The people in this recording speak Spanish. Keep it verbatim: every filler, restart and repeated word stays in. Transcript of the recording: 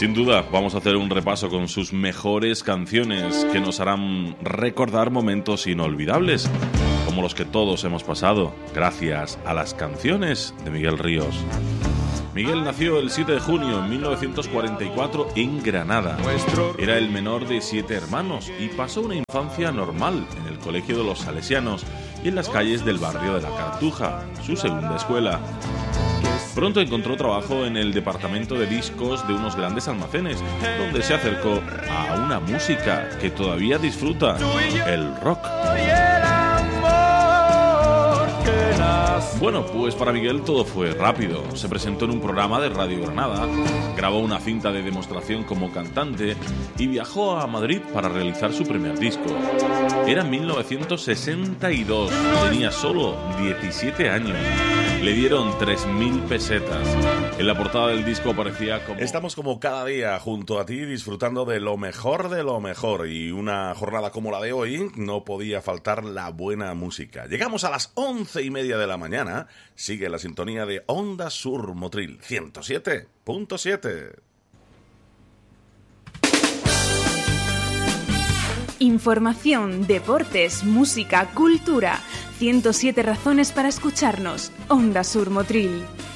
Sin duda, vamos a hacer un repaso con sus mejores canciones que nos harán recordar momentos inolvidables, como los que todos hemos pasado, gracias a las canciones de Miguel Ríos. Miguel nació el siete de junio de mil novecientos cuarenta y cuatro en Granada. Era el menor de siete hermanos y pasó una infancia normal en el Colegio de los Salesianos y en las calles del barrio de la Cartuja, su segunda escuela. Pronto encontró trabajo en el departamento de discos de unos grandes almacenes, donde se acercó a una música que todavía disfruta, el rock. Bueno, pues para Miguel todo fue rápido. Se presentó en un programa de Radio Granada, grabó una cinta de demostración como cantante y viajó a Madrid para realizar su primer disco. Era mil novecientos sesenta y dos, tenía solo diecisiete años. Le dieron tres mil pesetas. En la portada del disco aparecía como... Estamos como cada día junto a ti disfrutando de lo mejor de lo mejor. Y una jornada como la de hoy no podía faltar la buena música. Llegamos a las once y media de la mañana. Sigue la sintonía de Onda Sur Motril ciento siete punto siete. Información, deportes, música, cultura. ciento siete razones para escucharnos. Onda Sur Motril.